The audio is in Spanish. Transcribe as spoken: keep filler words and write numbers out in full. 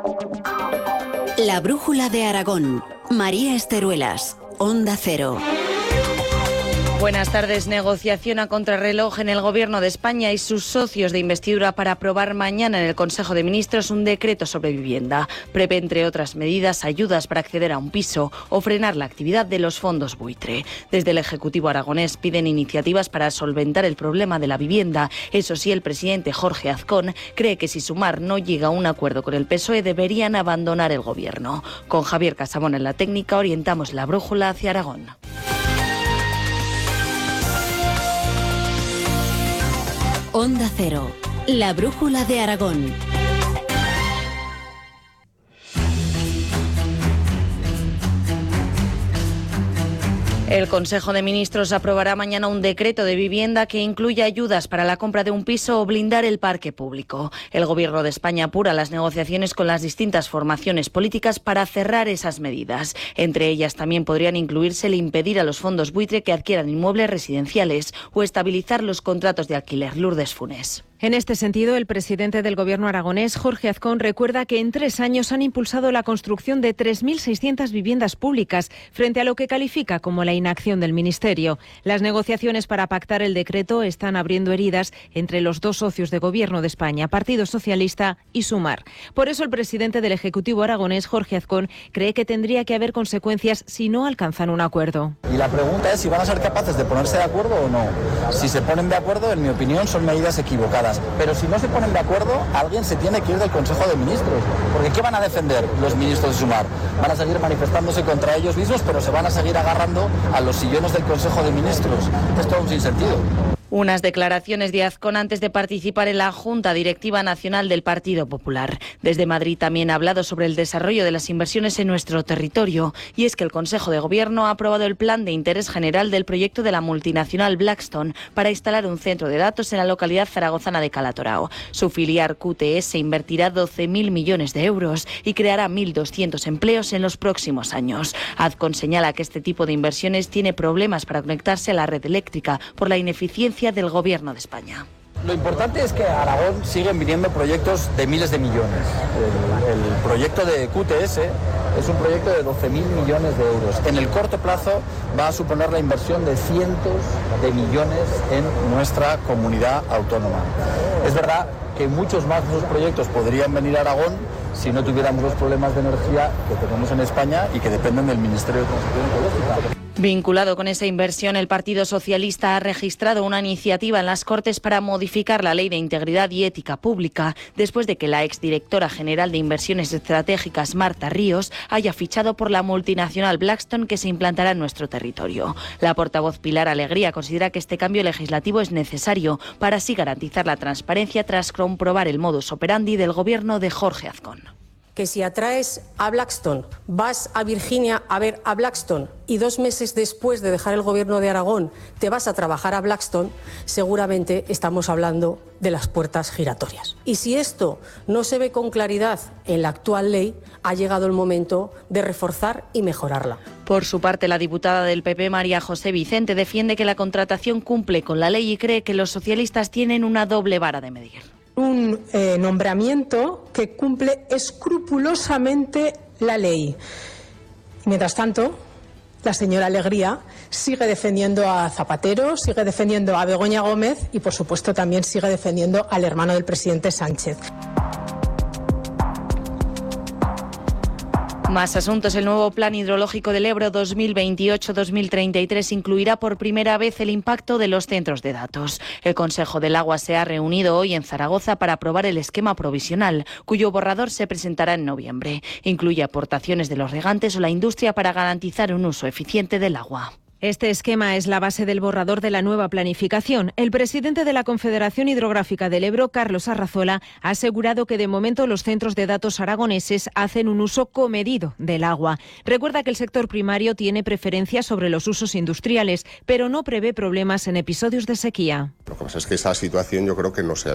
La brújula de Aragón. María Esteruelas, Onda Cero. Buenas tardes. Negociación a contrarreloj en el Gobierno de España y sus socios de investidura para aprobar mañana en el Consejo de Ministros un decreto sobre vivienda. Prevé, entre otras medidas, ayudas para acceder a un piso o frenar la actividad de los fondos buitre. Desde el Ejecutivo aragonés piden iniciativas para solventar el problema de la vivienda. Eso sí, el presidente Jorge Azcón cree que si Sumar no llega a un acuerdo con el P S O E deberían abandonar el Gobierno. Con Javier Casamón en la técnica orientamos la brújula hacia Aragón. Onda Cero, la brújula de Aragón. El Consejo de Ministros aprobará mañana un decreto de vivienda que incluye ayudas para la compra de un piso o blindar el parque público. El Gobierno de España apura las negociaciones con las distintas formaciones políticas para cerrar esas medidas. Entre ellas también podrían incluirse el impedir a los fondos buitre que adquieran inmuebles residenciales o estabilizar los contratos de alquiler. Lourdes Funes. En este sentido, el presidente del Gobierno aragonés, Jorge Azcón, recuerda que en tres años han impulsado la construcción de tres mil seiscientas viviendas públicas, frente a lo que califica como la inacción del Ministerio. Las negociaciones para pactar el decreto están abriendo heridas entre los dos socios de Gobierno de España, Partido Socialista y Sumar. Por eso, el presidente del Ejecutivo aragonés, Jorge Azcón, cree que tendría que haber consecuencias si no alcanzan un acuerdo. Y la pregunta es si van a ser capaces de ponerse de acuerdo o no. Si se ponen de acuerdo, en mi opinión, son medidas equivocadas. Pero si no se ponen de acuerdo, alguien se tiene que ir del Consejo de Ministros. Porque ¿qué van a defender los ministros de Sumar? Van a seguir manifestándose contra ellos mismos, pero se van a seguir agarrando a los sillones del Consejo de Ministros. Es todo un sinsentido. Unas declaraciones de Azcón antes de participar en la Junta Directiva Nacional del Partido Popular. Desde Madrid también ha hablado sobre el desarrollo de las inversiones en nuestro territorio. Y es que el Consejo de Gobierno ha aprobado el plan de interés general del proyecto de la multinacional Blackstone para instalar un centro de datos en la localidad zaragozana de Calatorao. Su filial Q T S invertirá doce mil millones de euros y creará mil doscientos empleos en los próximos años. Azcón señala que este tipo de inversiones tiene problemas para conectarse a la red eléctrica por la ineficiencia del Gobierno de España. Lo importante es que a Aragón siguen viniendo proyectos de miles de millones. El, el proyecto de Q T S es un proyecto de doce mil millones de euros. En el corto plazo va a suponer la inversión de cientos de millones en nuestra comunidad autónoma. Es verdad que muchos más de esos proyectos podrían venir a Aragón si no tuviéramos los problemas de energía que tenemos en España y que dependen del Ministerio de Transición Ecológica. Vinculado con esa inversión, el Partido Socialista ha registrado una iniciativa en las Cortes para modificar la Ley de Integridad y Ética Pública, después de que la exdirectora general de Inversiones Estratégicas, Marta Ríos, haya fichado por la multinacional Blackstone que se implantará en nuestro territorio. La portavoz Pilar Alegría considera que este cambio legislativo es necesario para así garantizar la transparencia tras comprobar el modus operandi del Gobierno de Jorge Azcón. Que si atraes a Blackstone, vas a Virginia a ver a Blackstone y dos meses después de dejar el Gobierno de Aragón te vas a trabajar a Blackstone, seguramente estamos hablando de las puertas giratorias. Y si esto no se ve con claridad en la actual ley, ha llegado el momento de reforzar y mejorarla. Por su parte, la diputada del P P, María José Vicente, defiende que la contratación cumple con la ley y cree que los socialistas tienen una doble vara de medir. Un eh, nombramiento que cumple escrupulosamente la ley. Mientras tanto, la señora Alegría sigue defendiendo a Zapatero, sigue defendiendo a Begoña Gómez y, por supuesto, también sigue defendiendo al hermano del presidente Sánchez. Más asuntos. El nuevo Plan Hidrológico del Ebro dos mil veintiocho a dos mil treinta y tres incluirá por primera vez el impacto de los centros de datos. El Consejo del Agua se ha reunido hoy en Zaragoza para aprobar el esquema provisional, cuyo borrador se presentará en noviembre. Incluye aportaciones de los regantes o la industria para garantizar un uso eficiente del agua. Este esquema es la base del borrador de la nueva planificación. El presidente de la Confederación Hidrográfica del Ebro, Carlos Arrazola, ha asegurado que de momento los centros de datos aragoneses hacen un uso comedido del agua. Recuerda que el sector primario tiene preferencia sobre los usos industriales, pero no prevé problemas en episodios de sequía. Lo que pasa es que esa situación yo creo que no se